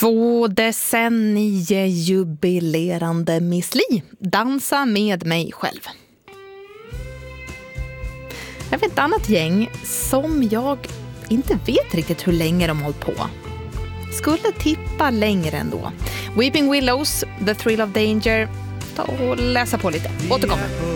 2 decennier jubilerande Miss Li, dansa med mig själv. Jag vet ett annat gäng som jag inte vet riktigt hur länge de hållit på. Skulle tippa längre ändå. Weeping Willows, The Thrill of Danger. Ta och läsa på lite. Återkommer.